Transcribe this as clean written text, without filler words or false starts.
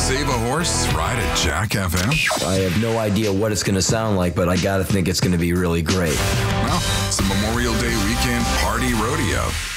save a horse, ride at Jack FM? I have no idea what it's going to sound like, but I got to think it's going to be really great. Well, it's the Memorial Day weekend party rodeo.